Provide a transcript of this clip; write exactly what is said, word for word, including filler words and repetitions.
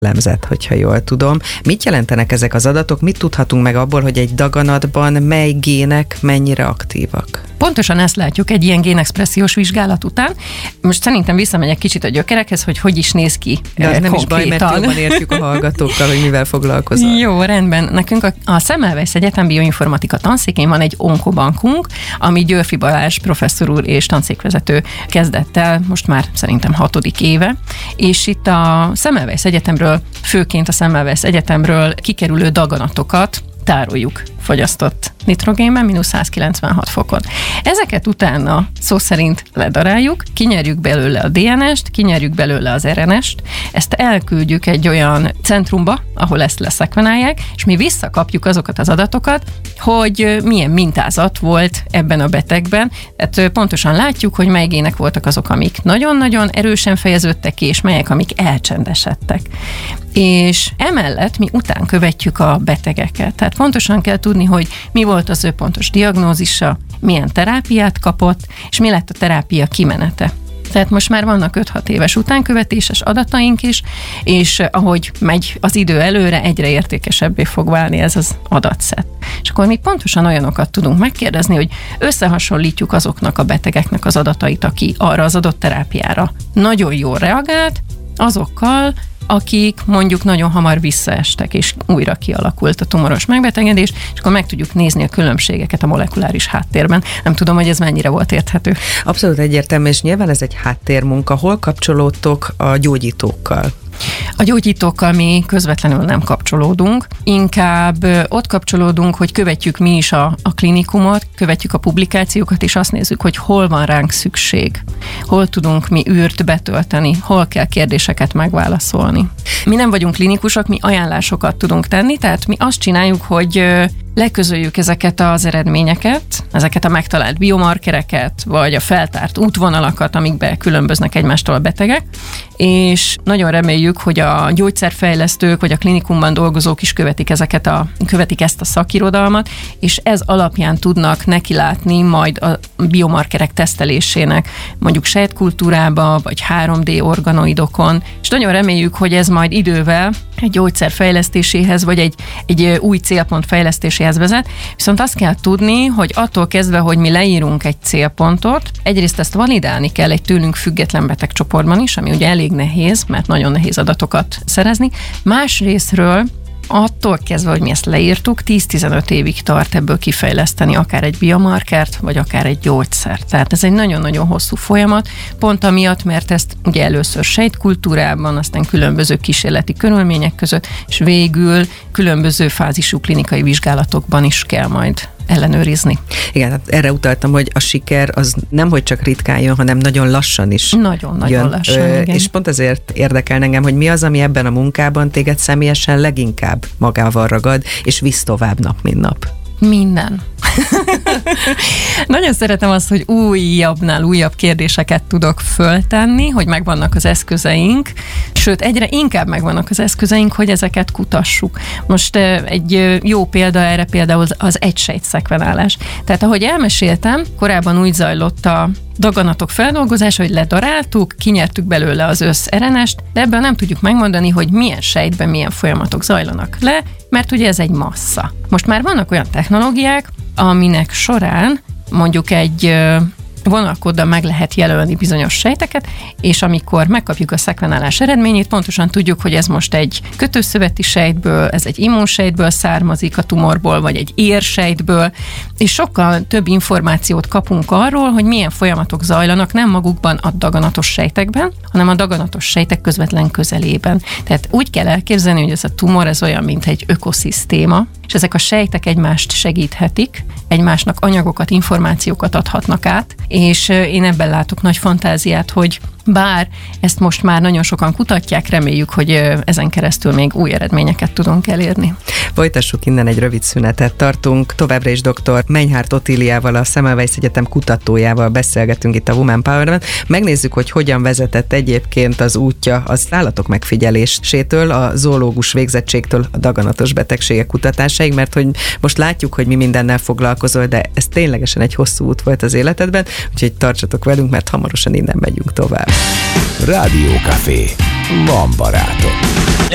jellemzett, hogyha jól tudom. Mit jelentenek ezek az adatok? Mit tudhatunk meg abból, hogy egy daganatban mely gének mennyire aktívak? Pontosan ezt látjuk egy ilyen génexpressziós vizsgálat után. Most szerintem visszamegyek kicsit a gyökerekhez, hogy hogy is néz ki. De az nem is baj, mert jobban értjük a hallgatókkal, hogy mivel foglalkozol. Jó, rendben. Nekünk a, a Semmelweis Egyetem bioinformatika tanszékén van egy onkobankunk, ami Györfi Balázs professzor úr és tanszékvezető kezdett el, most már szerintem hatodik éve, és itt a Semmelweis Egyetemről, főként a Semmelweis Egyetemről kikerülő daganatokat tároljuk fogyasztott nitrogénben, mínusz száz kilencvenhat fokon. Ezeket utána szó szerint ledaráljuk, kinyerjük belőle a dé en est, kinyerjük belőle az er en est, ezt elküldjük egy olyan centrumba, ahol ezt leszekvenálják, és mi visszakapjuk azokat az adatokat, hogy milyen mintázat volt ebben a betegben. Tehát pontosan látjuk, hogy mely gének voltak azok, amik nagyon-nagyon erősen fejeződtek ki, és melyek, amik elcsendesedtek. És emellett mi után követjük a betegeket. Tehát pontosan kell tudni, hogy mi volt az ő pontos diagnózisa, milyen terápiát kapott, és mi lett a terápia kimenete. Tehát most már vannak öt-hat éves utánkövetéses adataink is, és ahogy megy az idő előre, egyre értékesebbé fog válni ez az adatszett. És akkor mi pontosan olyanokat tudunk megkérdezni, hogy összehasonlítjuk azoknak a betegeknek az adatait, aki arra az adott terápiára nagyon jól reagált, azokkal, akik mondjuk nagyon hamar visszaestek, és újra kialakult a tumoros megbetegedés, és akkor meg tudjuk nézni a különbségeket a molekuláris háttérben. Nem tudom, hogy ez mennyire volt érthető. Abszolút egyértelmű, és nyilván ez egy háttérmunka. Hol kapcsolódtok a gyógyítókkal? A gyógyítókkal mi közvetlenül nem kapcsolódunk, inkább ott kapcsolódunk, hogy követjük mi is a, a klinikumot, követjük a publikációkat, és azt nézzük, hogy hol van ránk szükség, hol tudunk mi űrt betölteni, hol kell kérdéseket megválaszolni. Mi nem vagyunk klinikusok, mi ajánlásokat tudunk tenni, tehát mi azt csináljuk, hogy leközöljük ezeket az eredményeket, ezeket a megtalált biomarkereket, vagy a feltárt útvonalakat, amikbe különböznek egymástól a betegek, és nagyon reméljük, hogy a gyógyszerfejlesztők, vagy a klinikumban dolgozók is követik ezeket a, követik ezt a szakirodalmat, és ez alapján tudnak nekilátni majd a biomarkerek tesztelésének, mondjuk sejtkultúrába, vagy három dé organoidokon, és nagyon reméljük, hogy ez majd idővel egy gyógyszer fejlesztéséhez, vagy egy, egy új célpont fejlesztéséhez vezet. Viszont azt kell tudni, hogy attól kezdve, hogy mi leírunk egy célpontot, egyrészt ezt validálni kell egy tőlünk független betegcsoportban is, ami ugye elég nehéz, mert nagyon nehéz adatokat szerezni. Másrésztről attól kezdve, hogy mi ezt leírtuk, tíz-tizenöt évig tart ebből kifejleszteni akár egy biomarkert, vagy akár egy gyógyszert. Tehát ez egy nagyon-nagyon hosszú folyamat, pont amiatt, mert ezt ugye először sejtkultúrában, aztán különböző kísérleti körülmények között, és végül különböző fázisú klinikai vizsgálatokban is kell majd ellenőrizni. Igen, hát erre utaltam, hogy a siker az nem, hogy csak ritkán jön, hanem nagyon lassan is Nagyon-nagyon lassan, Ö, igen. És pont ezért érdekel engem, hogy mi az, ami ebben a munkában téged személyesen leginkább magával ragad, és visz tovább nap, mint nap. Minden. Nagyon szeretem azt, hogy újabbnál újabb kérdéseket tudok föltenni, hogy megvannak az eszközeink, sőt, egyre inkább megvannak az eszközeink, hogy ezeket kutassuk. Most egy jó példa erre például az egysejtszekvenálás. Tehát ahogy elmeséltem, korábban úgy zajlott a daganatok feldolgozása, hogy ledaráltuk, kinyertük belőle az össz er en est, de ebből nem tudjuk megmondani, hogy milyen sejtben milyen folyamatok zajlanak le, mert ugye ez egy massza. Most már vannak olyan technológiák, aminek során mondjuk egy vonalkóddal meg lehet jelölni bizonyos sejteket, és amikor megkapjuk a szekvenálás eredményét, pontosan tudjuk, hogy ez most egy kötőszöveti sejtből, ez egy immunsejtből származik a tumorból, vagy egy érsejtből, és sokkal több információt kapunk arról, hogy milyen folyamatok zajlanak nem magukban a daganatos sejtekben, hanem a daganatos sejtek közvetlen közelében. Tehát úgy kell elképzelni, hogy ez a tumor, ez olyan, mint egy ökoszisztéma, és ezek a sejtek egymást segíthetik, egymásnak anyagokat, információkat adhatnak át, és én ebben látok nagy fantáziát, hogy bár ezt most már nagyon sokan kutatják, reméljük, hogy ezen keresztül még új eredményeket tudunk elérni. Folytassuk innen, egy rövid szünetet tartunk. Továbbra is dr. Menyhárt Otíliával, a Semmelweis Egyetem kutatójával beszélgetünk itt a Woman Power-ben. Megnézzük, hogy hogyan vezetett egyébként az útja az állatok megfigyelésétől, a zoológus végzettségtől a daganatos betegségek kutatásáig, mert hogy most látjuk, hogy mi mindennel foglalkozol, de ez ténylegesen egy hosszú út volt az életedben, úgyhogy tartsatok velünk, mert hamarosan innen megyünk tovább. Rádiókafé. Van barátom.